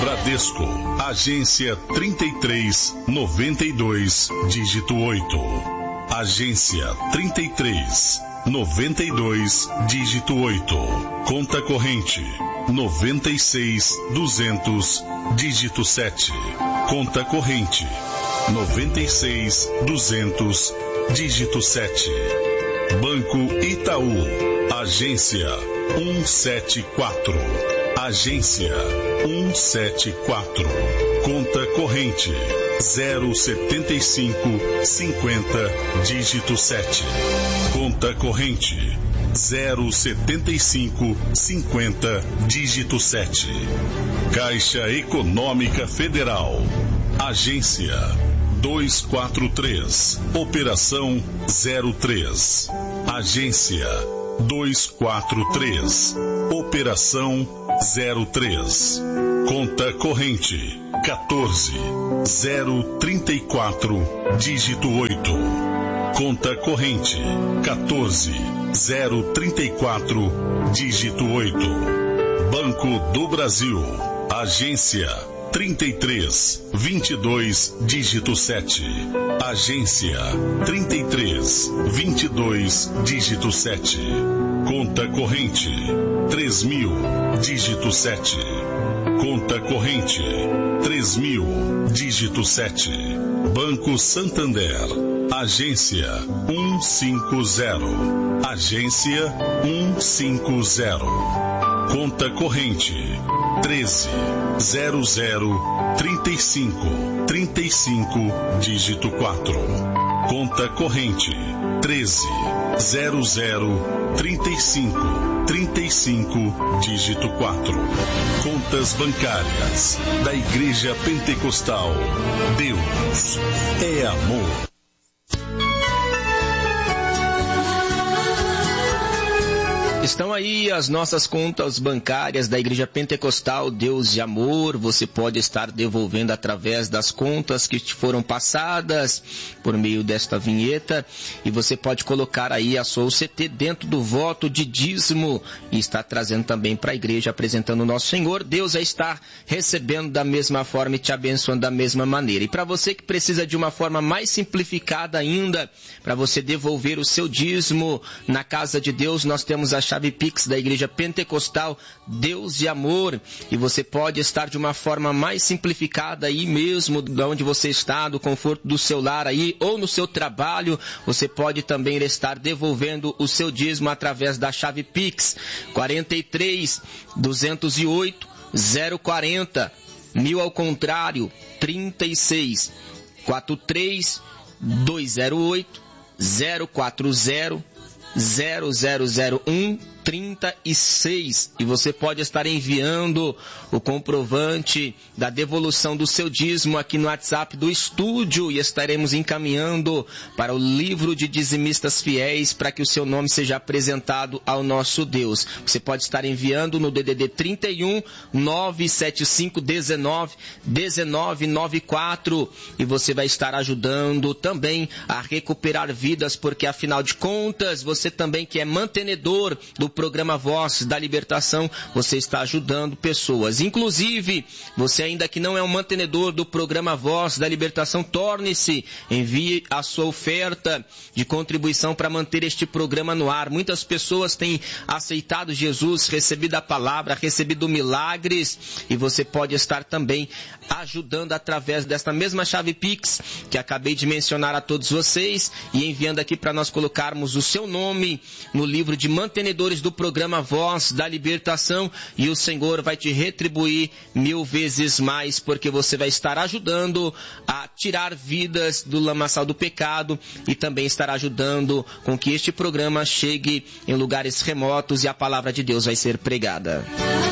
Bradesco, agência 3392, dígito 8. Agência 3392, dígito 8. Conta corrente 96200, dígito 7. Conta corrente 96200, dígito 7. Banco Itaú, agência 174. Agência 174. Conta corrente 07550, dígito 7. Conta corrente 07550, dígito 7. Caixa Econômica Federal, agência 243, operação 03. Agência 243, operação 03. Conta corrente 14034, dígito 8. Conta corrente 14034, dígito 8. Banco do Brasil, agência 3322, dígito 7. Agência 3322, dígito 7. Conta corrente 3000, dígito 7. Conta corrente 3000, dígito 7. Banco Santander, agência 150. Agência 150. Conta corrente 130035, dígito 4. Conta corrente 130035, dígito 4. Contas bancárias da Igreja Pentecostal. Deus é amor. Estão aí as nossas contas bancárias da Igreja Pentecostal Deus de Amor. Você pode estar devolvendo através das contas que te foram passadas por meio desta vinheta. E você pode colocar aí a sua UCT dentro do voto de dízimo e estar trazendo também para a igreja, apresentando o nosso Senhor. Deus vai estar recebendo da mesma forma e te abençoando da mesma maneira. E para você que precisa de uma forma mais simplificada ainda, para você devolver o seu dízimo na casa de Deus, nós temos a chave Pix da Igreja Pentecostal Deus de Amor, e você pode estar de uma forma mais simplificada aí mesmo, de onde você está, do conforto do seu lar aí, ou no seu trabalho. Você pode também estar devolvendo o seu dízimo através da chave Pix 43 208 040 1000 ao contrário 36 43 208 040 0001 36, e você pode estar enviando o comprovante da devolução do seu dízimo aqui no WhatsApp do estúdio, e estaremos encaminhando para o livro de dizimistas fiéis para que o seu nome seja apresentado ao nosso Deus. Você pode estar enviando no DDD 31 975 19 1994, e você vai estar ajudando também a recuperar vidas, porque afinal de contas, você também que é mantenedor do programa Voz da Libertação, você está ajudando pessoas. Inclusive, você ainda que não é um mantenedor do programa Voz da Libertação, torne-se, envie a sua oferta de contribuição para manter este programa no ar. Muitas pessoas têm aceitado Jesus, recebido a palavra, recebido milagres, e você pode estar também ajudando através desta mesma chave Pix que acabei de mencionar a todos vocês, e enviando aqui para nós colocarmos o seu nome no livro de mantenedores do programa Voz da Libertação, e o Senhor vai te retribuir 1000 vezes mais, porque você vai estar ajudando a tirar vidas do lamaçal do pecado, e também estará ajudando com que este programa chegue em lugares remotos e a palavra de Deus vai ser pregada.